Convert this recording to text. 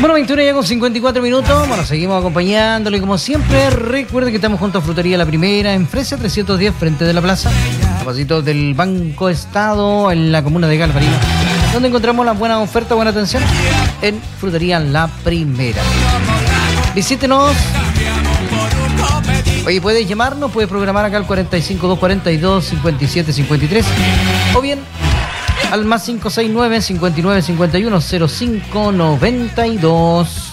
Bueno, 21 ya con 54 minutos. Bueno, seguimos acompañándole como siempre. Recuerde que estamos junto a Frutería La Primera en Fresia 310, frente de la plaza, a pasitos del Banco Estado, en la comuna de Galvarino, donde encontramos las buenas ofertas, buena atención en Frutería La Primera. Visítenos. Oye, puedes llamarnos, puedes programar acá al 45242-5753 o bien al más 569-5951-0592.